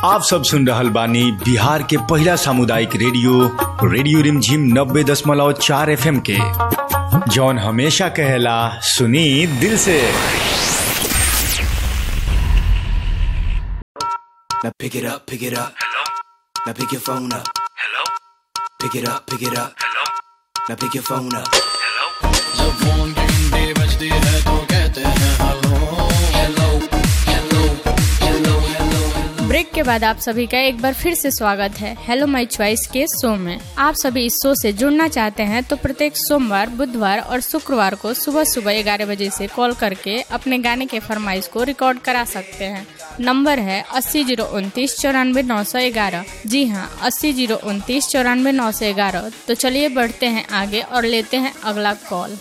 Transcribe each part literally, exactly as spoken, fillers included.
आप सब सुन रहल बानी बिहार के पहला सामुदायिक रेडियो रेडियो रिमझिम नब्बे दशमलव चार एफ एम के, जौन हमेशा कहेला सुनी दिल से। Now pick it up, pick it up. Hello. Now pick your phone up. Hello. Pick it up, pick it up. Hello. Now pick your phone up. Hello. जब फोन की घंटी बजती है तो कहते हैं hello hello hello hello hello. Break के बाद आप सभी का एक बार फिर से स्वागत है हेलो माय चॉइस के शो में। आप सभी इस शो से जुड़ना चाहते हैं तो प्रत्येक सोमवार, बुधवार और शुक्रवार को सुबह सुबह ग्यारह बजे से कॉल करके अपने गाने के फरमाइश को रिकॉर्ड करा सकते हैं। नंबर है अस्सी जीरो उनतीस चौरानवे नौ सौ ग्यारह। जी हाँ, अस्सी जीरो उनतीस चौरानवे नौ सौ ग्यारह। तो चलिए बढ़ते हैं आगे और लेते हैं अगला कॉल।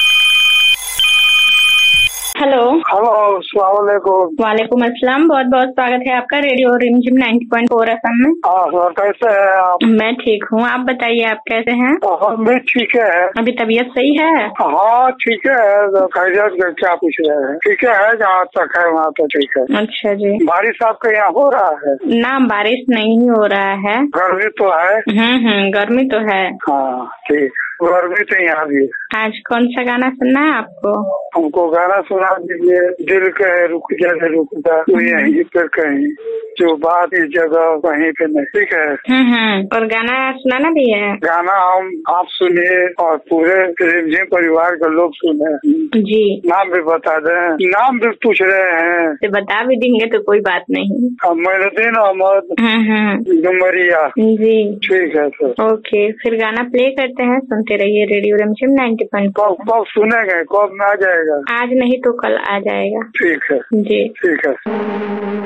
हेलो हेलो, अस्सलाम वालेकुम। वालेकुम अस्सलाम। बहुत बहुत स्वागत है आपका रेडियो रिमझिम नब्बे पॉइंट चार एफएम में। हाँ, कैसे हैं आप? मैं ठीक हूँ, आप बताइए आप कैसे हैं? हम भी ठीक है। अभी तबीयत सही है? हाँ ठीक है। खैरियत क्या पूछ रहे हैं? ठीक है, जहाँ तक है वहाँ तो ठीक है। अच्छा जी। बारिश आपके यहाँ हो रहा है? ना, बारिश नहीं हो रहा है। गर्मी तो है? हम्म हम्म गर्मी तो है। हाँ ठीक, गर्मी तो यहाँ भी। आज कौन सा गाना सुनना है आपको? हमको गाना सुना दीजिए। दिल कहे रुक जा रुक जा, तू यहीं पे कहीं, जो बात इस जगह कहीं पे नहीं। ठीक है। हम्म हम्म और गाना सुनाना भी है? गाना हम आप सुनिए और पूरे रिमझिम परिवार के लोग सुने। जी। नाम भी बता दें? नाम भी पूछ रहे हैं तो बता भी देंगे तो कोई बात नहीं। मोइनुद्दीन अहमद हम्म डुमरिया। जी ठीक है सर। ओके, फिर गाना प्ले करते हैं, सुनते रहिए रेडियो रिमझिम नब्बे पॉइंट चार। कब कब सुनेंगे? कब में आ जाएगा? आज नहीं तो कल आ जाएगा। ठीक है जी ठीक है।